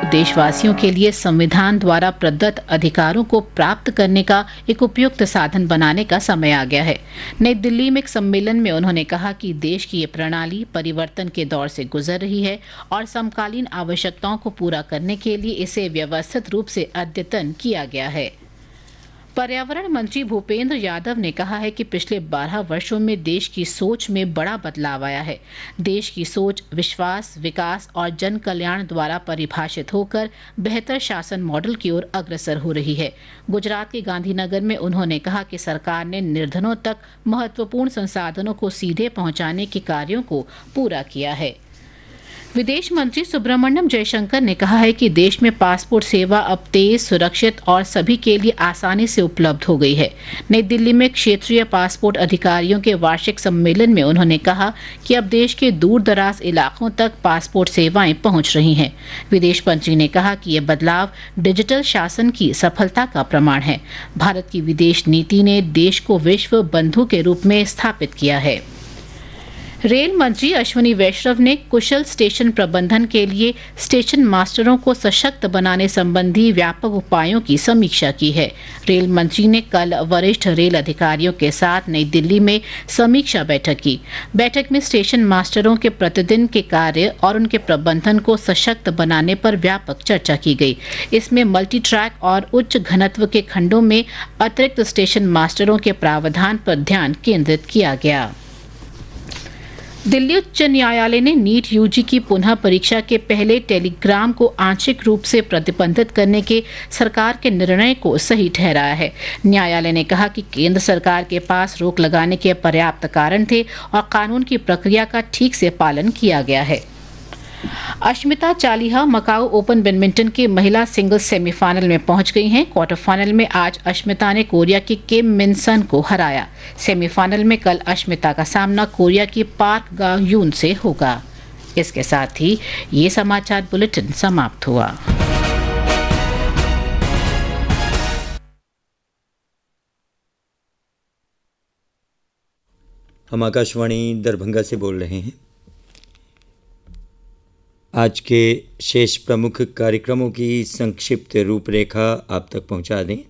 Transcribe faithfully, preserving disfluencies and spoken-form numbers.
देशवासियों के लिए संविधान द्वारा प्रदत्त अधिकारों को प्राप्त करने का एक उपयुक्त साधन बनाने का समय आ गया है। नई दिल्ली में एक सम्मेलन में उन्होंने कहा कि देश की ये प्रणाली परिवर्तन के दौर से गुजर रही है और समकालीन आवश्यकताओं को पूरा करने के लिए इसे व्यवस्थित रूप से अद्यतन किया गया है। पर्यावरण मंत्री भूपेंद्र यादव ने कहा है कि पिछले बारह वर्षों में देश की सोच में बड़ा बदलाव आया है। देश की सोच विश्वास, विकास और जन कल्याण द्वारा परिभाषित होकर बेहतर शासन मॉडल की ओर अग्रसर हो रही है। गुजरात के गांधीनगर में उन्होंने कहा कि सरकार ने निर्धनों तक महत्वपूर्ण संसाधनों को सीधे पहुंचाने के कार्यों को पूरा किया है। विदेश मंत्री सुब्रमण्यम जयशंकर ने कहा है कि देश में पासपोर्ट सेवा अब तेज, सुरक्षित और सभी के लिए आसानी से उपलब्ध हो गई है। नई दिल्ली में क्षेत्रीय पासपोर्ट अधिकारियों के वार्षिक सम्मेलन में उन्होंने कहा कि अब देश के दूर दराज इलाकों तक पासपोर्ट सेवाएं पहुंच रही हैं। विदेश मंत्री ने कहा कि यह बदलाव डिजिटल शासन की सफलता का प्रमाण है। भारत की विदेश नीति ने देश को विश्व बंधु के रूप में स्थापित किया है। रेल मंत्री अश्विनी वैष्णव ने कुशल स्टेशन प्रबंधन के लिए स्टेशन मास्टरों को सशक्त बनाने संबंधी व्यापक उपायों की समीक्षा की है। रेल मंत्री ने कल वरिष्ठ रेल अधिकारियों के साथ नई दिल्ली में समीक्षा बैठक की। बैठक में स्टेशन मास्टरों के प्रतिदिन के कार्य और उनके प्रबंधन को सशक्त बनाने पर व्यापक चर्चा की गई। इसमें मल्टी ट्रैक और उच्च घनत्व के खंडों में अतिरिक्त स्टेशन मास्टरों के प्रावधान पर ध्यान केंद्रित किया गया। दिल्ली उच्च न्यायालय ने नीट यूजी की पुनः परीक्षा के पहले टेलीग्राम को आंशिक रूप से प्रतिबंधित करने के सरकार के निर्णय को सही ठहराया है। न्यायालय ने कहा कि केंद्र सरकार के पास रोक लगाने के पर्याप्त कारण थे और कानून की प्रक्रिया का ठीक से पालन किया गया है। अश्मिता चालिहा मकाऊ ओपन बैडमिंटन के महिला सिंगल्स सेमीफाइनल में पहुंच गई हैं। क्वार्टर फाइनल में आज अश्मिता ने कोरिया की किम मिन सन को हराया। सेमीफाइनल में कल अश्मिता का सामना कोरिया की पार्क गांग यून से होगा। इसके साथ ही ये समाचार बुलेटिन समाप्त हुआ। हम आकाशवाणी दरभंगा से बोल रहे हैं। आज के शेष प्रमुख कार्यक्रमों की संक्षिप्त रूपरेखा आप तक पहुंचा दें।